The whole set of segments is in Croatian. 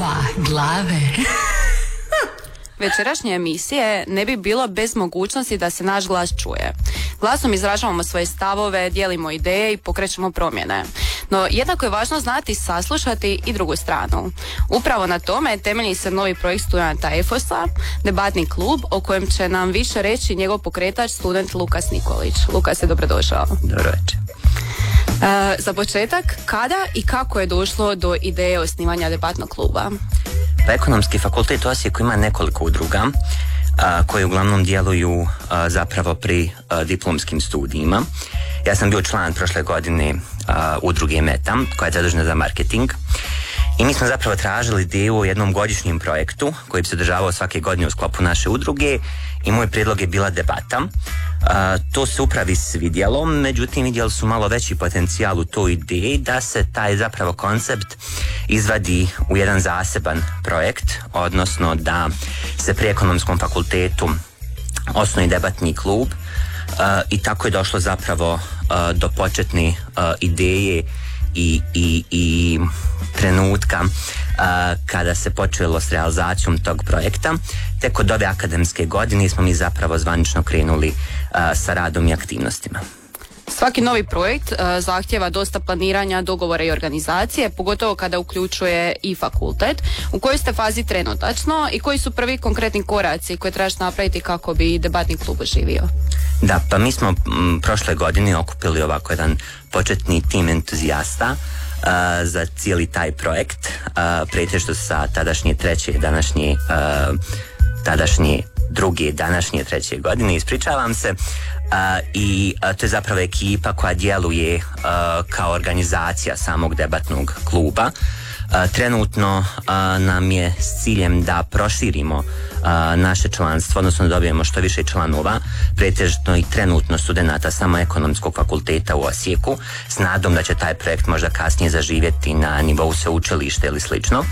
2 glave. Večerašnje emisije ne bi bilo bez mogućnosti da se naš glas čuje. Glasom izražavamo svoje stavove, dijelimo ideje i pokrećemo promjene. No jednako je važno znati saslušati i drugu stranu. Upravo na tome temelji se novi projekt studenata EFOS-a, debatni klub o kojem će nam više reći njegov pokretač, student Lukas Nikolić. Lukas je dobrodošao. Dobro večer. Za početak, kada i kako je došlo do ideje osnivanja debatnog kluba? Pa Ekonomski fakultet u Osijeku ima nekoliko udruga koje uglavnom djeluju zapravo pri diplomskim studijima. Ja sam bio član prošle godine udruge Meta, koja je zadužena za marketing. I mi smo zapravo tražili ideju o jednom godišnjem projektu koji bi se održavao svake godine u sklopu naše udruge i moj prijedlog je bila debata. To se upravi svidjelo, međutim vidjeli su malo veći potencijal u toj ideji da se taj zapravo koncept izvadi u jedan zaseban projekt, odnosno da se pri Ekonomskom fakultetu osnuje debatni klub i tako je došlo zapravo do početne ideje i trenutka kada se počelo s realizacijom tog projekta. Tek od ove akademske godine smo mi zapravo zvanično krenuli sa radom i aktivnostima. Svaki novi projekt zahtjeva dosta planiranja, dogovora i organizacije, pogotovo kada uključuje i fakultet. U kojoj ste fazi trenutačno i koji su prvi konkretni koraci koje trebaš napraviti kako bi debatni klub oživio? Da, pa mi smo prošle godine okupili ovako jedan početni tim entuzijasta za cijeli taj projekt, pretežno sa tadašnje treće, tadašnje druge, današnje treće godine, ispričavam se. I to je zapravo ekipa koja djeluje kao organizacija samog debatnog kluba. Trenutno nam je s ciljem da proširimo naše članstvo, odnosno da dobijemo što više članova, pretežno i trenutno studenata samo Ekonomskog fakulteta u Osijeku, s nadom da će taj projekt možda kasnije zaživjeti na nivou sveučilišta ili slično.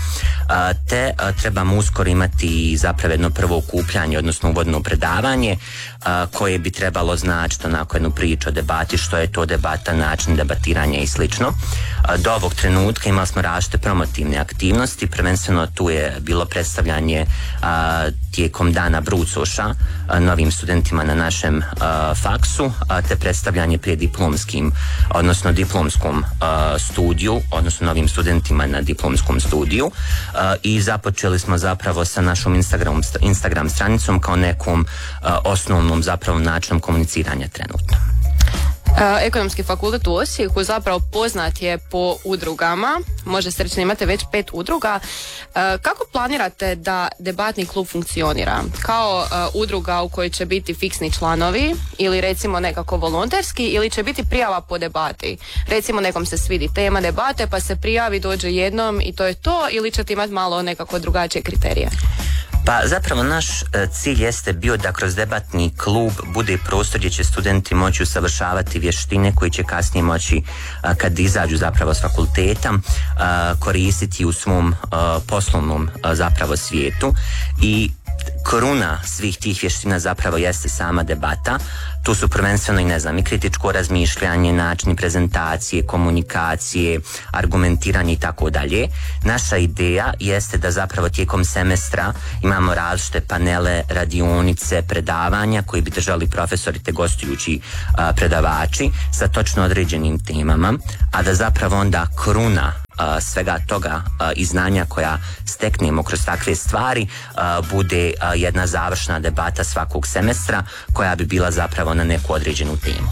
Te trebamo uskoro imati zapravo jedno prvo okupljanje, odnosno uvodno predavanje koje bi trebalo značiti onako jednu priču o debati, što je to debata, način debatiranja i slično. Do ovog trenutka imali smo različite promotivne aktivnosti, prvenstveno tu je bilo predstavljanje tijekom dana brucoša novim studentima na našem faksu, te predstavljanje prije diplomskim, odnosno diplomskom studiju, odnosno novim studentima na diplomskom studiju, i započeli smo zapravo sa našom Instagram stranicom kao nekom osnovnom zapravo načinom komuniciranja trenutno. Ekonomski fakultet u Osijeku zapravo poznat je po udrugama, može se reći da imate već 5 udruga. Kako planirate da debatni klub funkcionira? Kao udruga u kojoj će biti fiksni članovi ili recimo nekako volonterski, ili će biti prijava po debati? Recimo nekom se svidi tema debate pa se prijavi, dođe jednom i to je to, ili ćete imati malo nekako drugačije kriterije? Pa zapravo naš cilj jeste bio da kroz debatni klub bude prostor gdje će studenti moći usavršavati vještine koje će kasnije moći, kad izađu zapravo s fakulteta, koristiti u svom poslovnom zapravo svijetu. I kruna svih tih vještina zapravo jeste sama debata. Tu su prvenstveno i kritičko razmišljanje, načini prezentacije, komunikacije, argumentiranje i tako dalje. Naša ideja jeste da zapravo tijekom semestra imamo različite panele, radionice, predavanja koji bi držali profesori te gostujući predavači sa točno određenim temama, a da zapravo onda kruna svega toga i znanja koja steknemo kroz takve stvari bude jedna završna debata svakog semestra koja bi bila zapravo na neku određenu temu.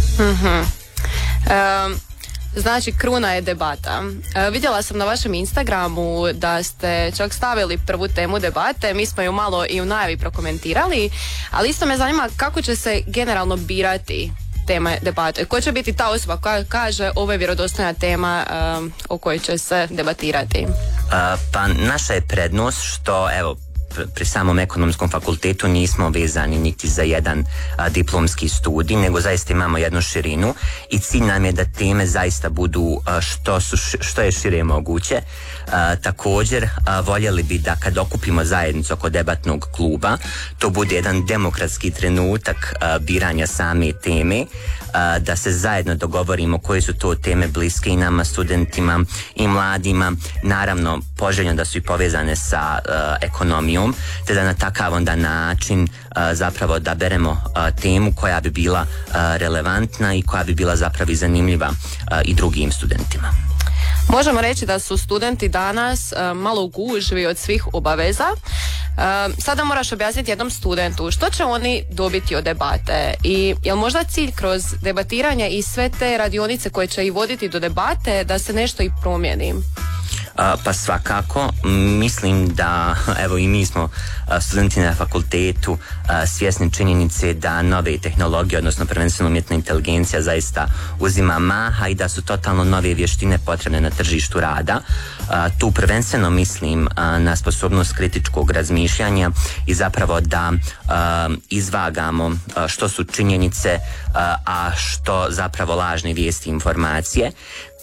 Znači, kruna je debata. Vidjela sam na vašem Instagramu da ste čak stavili prvu temu debate, mi smo ju malo i u najavi prokomentirali, ali isto me zanima kako će se generalno birati teme debate. Ko će biti ta osoba koja kaže ovo je vjerodostojna tema o kojoj će se debatirati? Pa naša je prednost što, evo, pri samom Ekonomskom fakultetu nismo vezani niti za jedan diplomski studij, nego zaista imamo jednu širinu i cilj nam je da teme zaista budu što je šire moguće. Također voljeli bi da kad okupimo zajednicu oko debatnog kluba, to bude jedan demokratski trenutak biranja same teme, da se zajedno dogovorimo koje su to teme bliske i nama, studentima i mladima. Naravno, poželjno da su i povezane sa ekonomijom, te da na takav onda način zapravo da beremo temu koja bi bila relevantna i koja bi bila zapravo i zanimljiva i drugim studentima. Možemo reći da su studenti danas malo u gužvi od svih obaveza. Sada moraš objasniti jednom studentu što će oni dobiti od debate i je li možda cilj kroz debatiranje i sve te radionice koje će i voditi do debate da se nešto i promijeni? Pa svakako, mislim da evo i mi smo studenti na fakultetu svjesni činjenice da nove tehnologije, odnosno prvenstveno umjetna inteligencija zaista uzima maha i da su totalno nove vještine potrebne na tržištu rada. Tu prvenstveno mislim na sposobnost kritičkog razmišljanja i zapravo da izvagamo što su činjenice, a što zapravo lažne vijesti i informacije.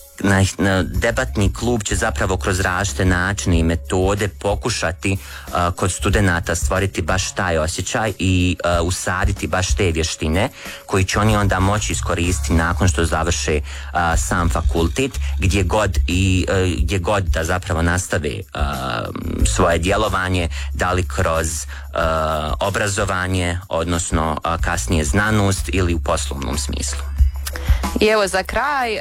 Debatni klub će zapravo kroz različite načine i metode pokušati kod studenata stvoriti baš taj osjećaj i usaditi baš te vještine koji će oni onda moći iskoristiti nakon što završe sam fakultet gdje god da zapravo nastave svoje djelovanje, da li kroz obrazovanje, odnosno kasnije znanost ili u poslovnom smislu. I evo za kraj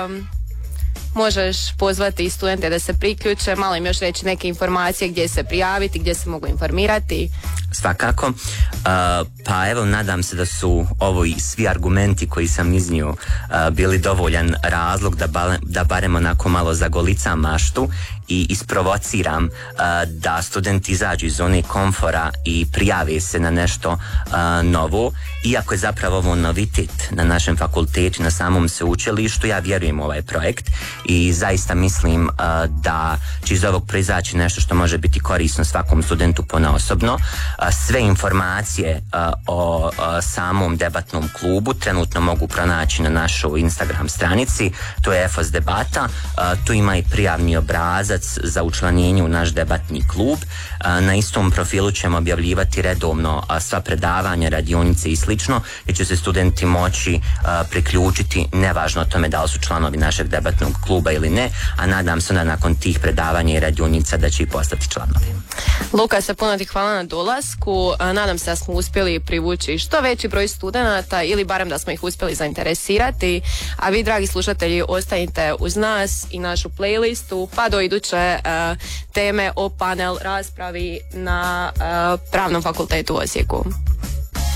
možeš pozvati studente da se priključe, malo im još reći neke informacije gdje se prijaviti, gdje se mogu informirati. Svakako, pa evo nadam se da su ovo i svi argumenti koji sam iznio bili dovoljan razlog da barem onako malo zagolicam maštu i isprovociram da studenti izađu iz zone komfora i prijave se na nešto novo. Iako je zapravo ovo novitet na našem fakultetu, na samom sveučilištu, ja vjerujem u ovaj projekt i zaista mislim da će iz ovog proizaći nešto što može biti korisno svakom studentu ponaosobno. Sve informacije o samom debatnom klubu trenutno mogu pronaći na našoj Instagram stranici, to je EFOS debata, tu ima i prijavni obrazac za učlanjenje u naš debatni klub. Na istom profilu ćemo objavljivati redovno sva predavanja, radionice i slično, gdje će se studenti moći priključiti, nevažno o tome da li su članovi našeg debatnog kluba ili ne, a nadam se da nakon tih predavanja i radionica da će i postati članovi. Luka, puno ti hvala na dolasku. Nadam se da smo uspjeli privući što veći broj studenata ili barem da smo ih uspjeli zainteresirati. A vi, dragi slušatelji, ostanite uz nas i našu playlistu pa do iduće teme o panel raspravi na Pravnom fakultetu u Osijeku.